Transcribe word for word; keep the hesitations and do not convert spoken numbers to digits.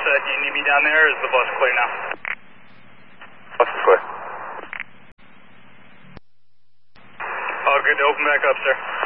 set. Do you need me down there, or is the bus clear now? Bus is clear. All good to open back up, sir.